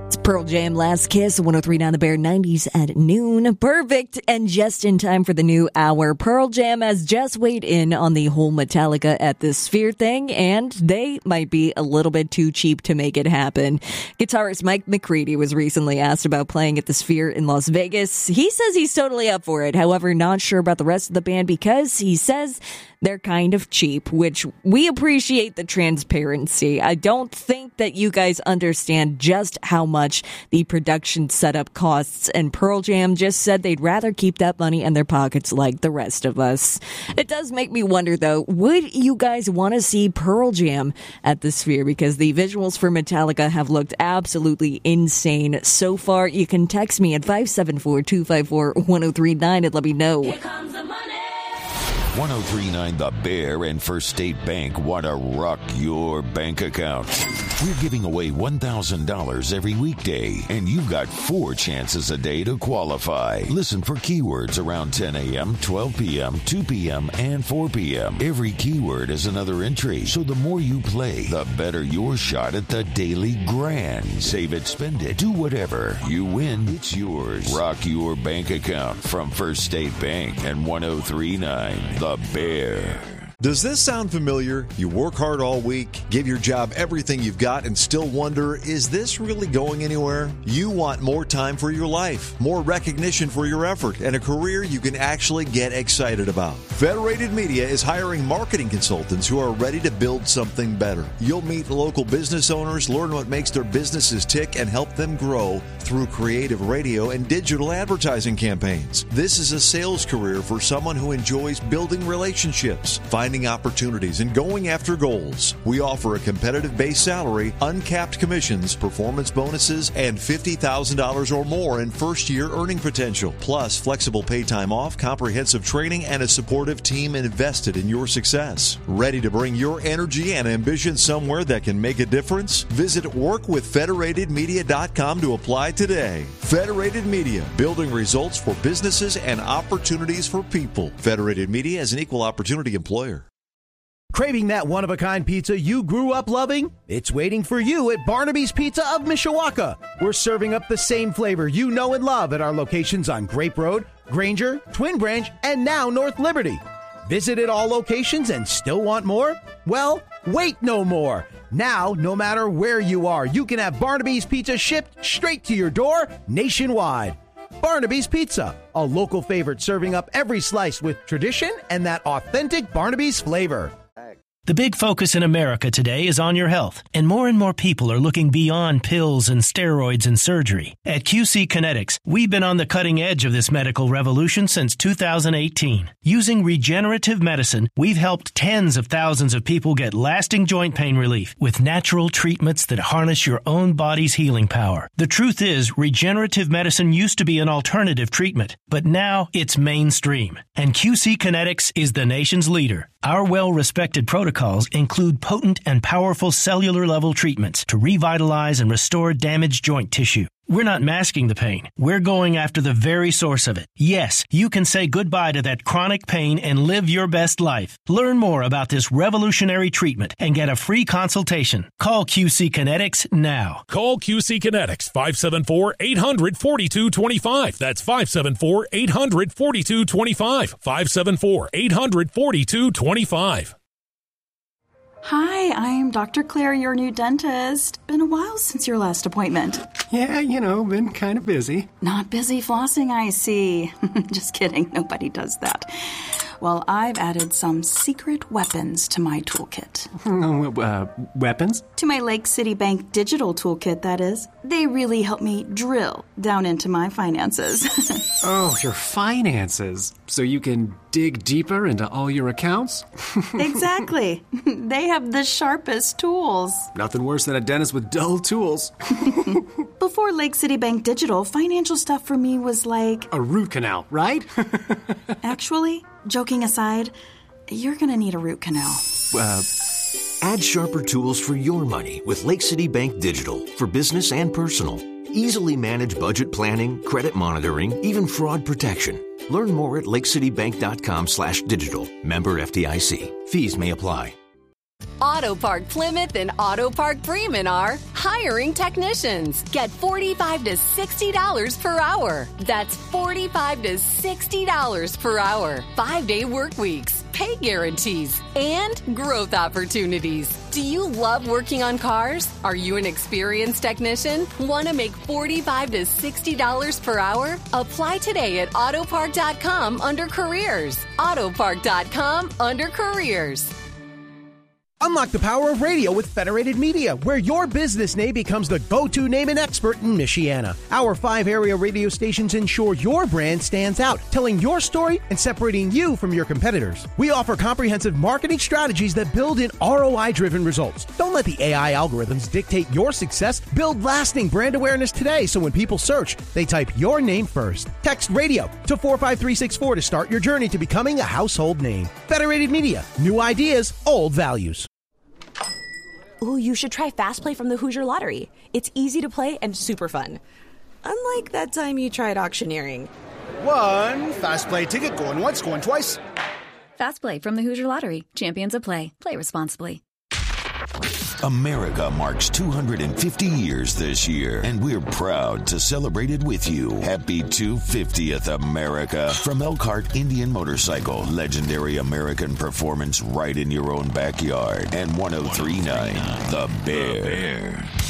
It's Pearl Jam, Last Kiss, 103.9 The Bear, 90s at noon. Perfect and just in time for the new hour. Pearl Jam has just weighed in on the whole Metallica at the Sphere thing, and they might be a little bit too cheap to make it happen. Guitarist Mike McCready was recently asked about playing at the Sphere in Las Vegas. He says he's totally up for it, however, not sure about the rest of the band because he says they're kind of cheap, which we appreciate the transparency. I don't think that you guys understand just how much the production setup costs, and Pearl Jam just said they'd rather keep that money in their pockets like the rest of us. It does make me wonder, though, would you guys want to see Pearl Jam at the Sphere? Because the visuals for Metallica have looked absolutely insane so far. You can text me at 574-254-1039 and let me know. Here comes the money. 103.9 The Bear and First State Bank want to rock your bank account. We're giving away $1,000 every weekday, and you've got 4 chances a day to qualify. Listen for keywords around 10 a.m., 12 p.m., 2 p.m., and 4 p.m. Every keyword is another entry, so the more you play, the better your shot at the daily grand. Save it, spend it, do whatever. You win, it's yours. Rock your bank account from First State Bank and 103.9 The Bear. Does this sound familiar? You work hard all week, give your job everything you've got, and still wonder, is this really going anywhere? You want more time for your life, more recognition for your effort, and a career you can actually get excited about. Federated Media is hiring marketing consultants who are ready to build something better. You'll meet local business owners, learn what makes their businesses tick, and help them grow through creative radio and digital advertising campaigns. This is a sales career for someone who enjoys building relationships, finding opportunities, and going after goals. We offer a competitive base salary, uncapped commissions, performance bonuses, and $50,000 or more in first-year earning potential, plus flexible pay time off, comprehensive training, and a supportive team invested in your success. Ready to bring your energy and ambition somewhere that can make a difference? Visit workwithfederatedmedia.com to apply today. Federated Media, building results for businesses and opportunities for people. Federated Media is an equal opportunity employer. Craving that one-of-a-kind pizza you grew up loving? It's waiting for you at Barnaby's Pizza of Mishawaka. We're serving up the same flavor you know and love at our locations on Grape Road, Granger, Twin Branch, and now North Liberty. Visited all locations and still want more? Well, wait no more. Now, no matter where you are, you can have Barnaby's Pizza shipped straight to your door nationwide. Barnaby's Pizza, a local favorite serving up every slice with tradition and that authentic Barnaby's flavor. The big focus in America today is on your health, and more people are looking beyond pills and steroids and surgery. At QC Kinetics, we've been on the cutting edge of this medical revolution since 2018. Using regenerative medicine, we've helped tens of thousands of people get lasting joint pain relief with natural treatments that harness your own body's healing power. The truth is, regenerative medicine used to be an alternative treatment, but now it's mainstream, and QC Kinetics is the nation's leader. Our well-respected protocols include potent and powerful cellular-level treatments to revitalize and restore damaged joint tissue. We're not masking the pain. We're going after the very source of it. Yes, you can say goodbye to that chronic pain and live your best life. Learn more about this revolutionary treatment and get a free consultation. Call QC Kinetics now. Call QC Kinetics, 574-800-4225. That's 574-800-4225. 574-800-4225. Hi, I'm Dr. Claire, your new dentist. Been a while since your last appointment. Yeah, been kind of busy. Not busy flossing, I see. Just kidding, nobody does that. Well, I've added some secret weapons to my toolkit. Weapons? To my Lake City Bank digital toolkit, that is. They really help me drill down into my finances. Oh, your finances. So you can dig deeper into all your accounts? Exactly. They have the sharpest tools. Nothing worse than a dentist with dull tools. Before Lake City Bank Digital, financial stuff for me was like... a root canal, right? Actually, joking aside, you're going to need a root canal. Add sharper tools for your money with Lake City Bank Digital for business and personal. Easily manage budget planning, credit monitoring, even fraud protection. Learn more at lakecitybank.com/digital. Member FDIC. Fees may apply. Auto Park Plymouth and Auto Park Bremen are hiring technicians. Get $45 to $60 per hour. That's $45 to $60 per hour. 5-day work weeks, pay guarantees, and growth opportunities. Do you love working on cars? Are you an experienced technician? Want to make $45 to $60 per hour? Apply today at autopark.com under careers. Autopark.com under careers. Unlock the power of radio with Federated Media, where your business name becomes the go-to name and expert in Michiana. Our 5 area radio stations ensure your brand stands out, telling your story and separating you from your competitors. We offer comprehensive marketing strategies that build in ROI-driven results. Don't let the AI algorithms dictate your success. Build lasting brand awareness today so when people search, they type your name first. Text radio to 45364 to start your journey to becoming a household name. Federated Media. New ideas, old values. Ooh, you should try Fast Play from the Hoosier Lottery. It's easy to play and super fun. Unlike that time you tried auctioneering. One Fast Play ticket going once, going twice. Fast Play from the Hoosier Lottery. Champions of play. Play responsibly. America marks 250 years this year, and we're proud to celebrate it with you. Happy 250th, America. From Elkhart Indian Motorcycle, legendary American performance right in your own backyard. And 103.9 The Bear.